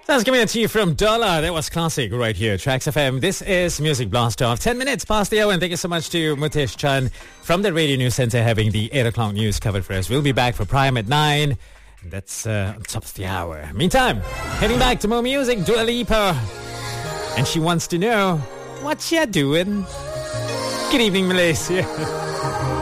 Sounds coming to you from Dollar. That was classic right here, Tracks FM. This is Music Blast Off. 10 minutes past the hour, and thank you so much to Mutesh Chan from the Radio News Center having the 8 o'clock news covered for us. We'll be back for Prime at 9. That's on top of the hour. Meantime, heading back to more music, Dua Lipa. And she wants to know, what you doing? Good evening, Malaysia.